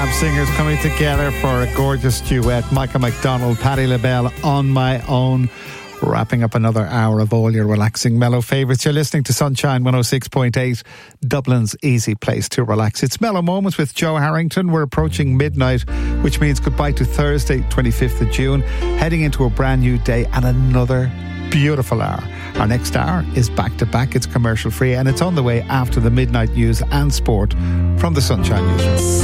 Singers coming together for a gorgeous duet. Michael McDonald, Patti LaBelle, On My Own. Wrapping up another hour of all your relaxing mellow favourites. You're listening to Sunshine 106.8, Dublin's easy place to relax. It's Mellow Moments with Joe Harrington. We're approaching midnight, which means goodbye to Thursday, 25th of June, heading into a brand new day and another beautiful hour. Our next hour is back to back. It's commercial free and it's on the way after the midnight news and sport from the Sunshine Newsroom.